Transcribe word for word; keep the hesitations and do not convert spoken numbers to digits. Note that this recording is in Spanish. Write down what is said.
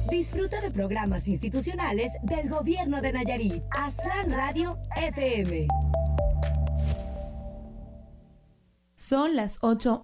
Disfruta de programas institucionales del Gobierno de Nayarit. Aztlán Radio F M. Son las ocho